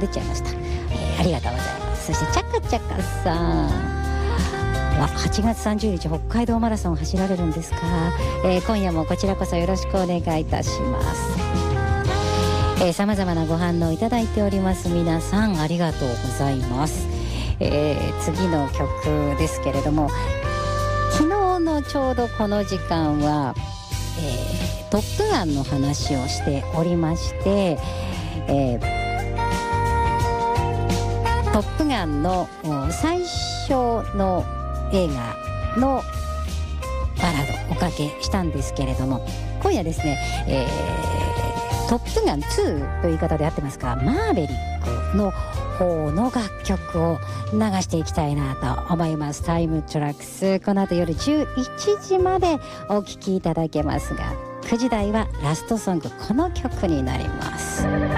出ちゃいました。ありがとうございます。そしてチャカチャカさんは8月30日北海道マラソン走られるんですか。今夜もこちらこそよろしくお願いいたします。さまざまなご反応いただいております。皆さんありがとうございます。次の曲ですけれども、昨日のちょうどこの時間は、トップガンの話をしておりまして、トップガンの最初の映画のバラードおかけしたんですけれども、今夜ですね、トップガン2という言い方で合ってますか、マーベリックの方の楽曲を流していきたいなと思います。タイムトラックス、この後夜11時までお聴きいただけますが、9時台はラストソング、この曲になります。